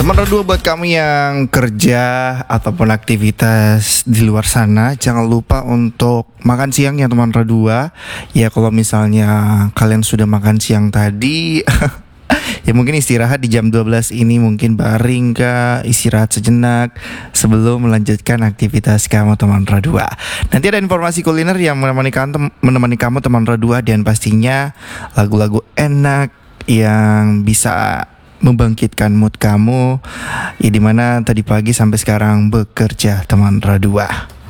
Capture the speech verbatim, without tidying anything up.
Teman Radua, buat kamu yang kerja ataupun aktivitas di luar sana, jangan lupa untuk makan siang ya teman Radua. Ya kalau misalnya kalian sudah makan siang tadi ya mungkin istirahat di jam dua belas ini, mungkin baring kah, istirahat sejenak sebelum melanjutkan aktivitas kamu teman Radua. Nanti ada informasi kuliner yang menemani kamu, menemani kamu teman Radua, dan pastinya lagu-lagu enak yang bisa membangkitkan mood kamu, ya dimana tadi pagi sampai sekarang bekerja teman Radua.